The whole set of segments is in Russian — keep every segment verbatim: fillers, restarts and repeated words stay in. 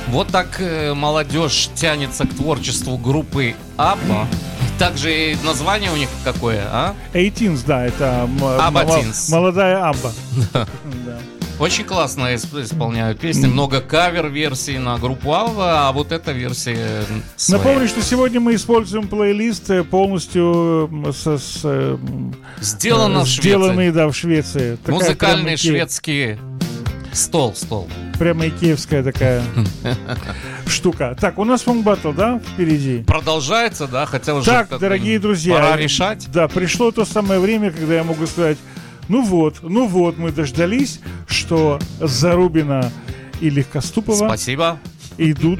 Вот так э, молодежь тянется к творчеству группы Абба. Также и название у них какое, а? Eighteens, да, это м- Abba м- Teens. молодая Абба. Да. Очень классно исп- исполняют песни. Много кавер-версий на группу Абба, а вот эта версия своя. Напомню, что сегодня мы используем плейлист э, полностью м, со, с, э, м, Сделано э, в Швеции. сделанный, да, в Швеции. Такая Музыкальный прямо ики- шведский стол, стол. Прямо икеевская такая штука. Так, у нас фон баттл, да, впереди? Продолжается, да, хотя уже Так, как бы дорогие друзья, пора решать. Да, пришло то самое время, когда я могу сказать: ну вот, ну вот, мы дождались, что Зарубина и Легкоступова Спасибо. идут.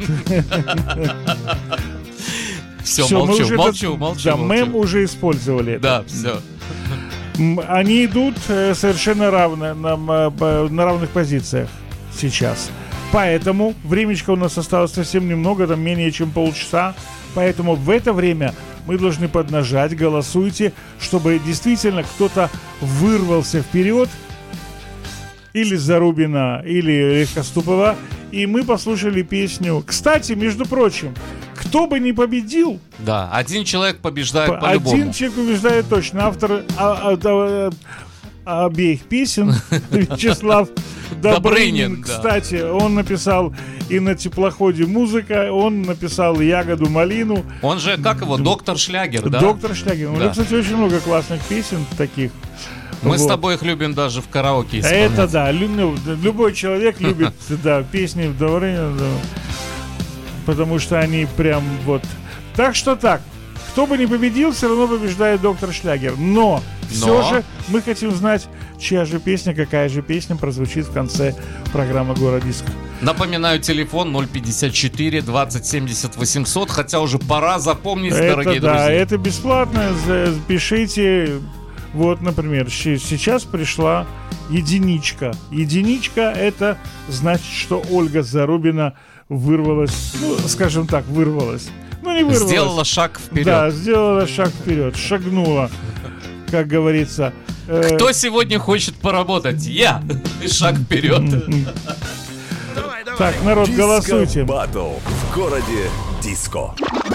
Все, Всё, мы молчу, уже молчу, этот- молчу. Да, молчу. мем уже использовали. Да, все. М, Они идут э, совершенно равно, на, м, б- на равных позициях сейчас. Поэтому времечко у нас осталось совсем немного, там менее чем полчаса. Поэтому в это время мы должны поднажать, голосуйте, чтобы действительно кто-то вырвался вперед. Или Зарубина, или Легкоступова. И мы послушали песню. Кстати, между прочим, кто бы ни победил, Да, один человек побеждает По- по-любому. Один человек побеждает точно. Автор а- а- а- а- обеих песен Вячеслав Добрынин, Добрынин. да. Кстати, он написал и на теплоходе музыка, он написал ягоду малину. Он же, как его, доктор Шлягер, да? Доктор Шлягин. У него, Да. кстати, очень много классных песен таких. Мы с Вот. тобой их любим даже в караоке исполнять. Это да, лю- ну, любой человек любит, да, песни Добрынина, да, потому что они прям вот. Так что так, кто бы ни победил, все равно побеждает доктор Шлягер. Но, все Но. же мы хотим знать, чья же песня, какая же песня прозвучит в конце программы «Город Диско». Напоминаю, телефон ноль пятьдесят четыре двадцать семьдесят восемьсот, хотя уже пора запомнить, Это дорогие да, друзья. это бесплатно. за- Пишите. Вот, например, щи- сейчас пришла единичка. Единичка — это значит, что Ольга Зарубина вырвалась, ну, скажем так, вырвалась. Ну, не вырвалась. Сделала шаг вперед. Да, сделала шаг вперед, шагнула, как говорится. Э, Кто сегодня хочет поработать? Я. И шаг вперед. Так, народ, голосуйте. Диско-баттл в городе Диско.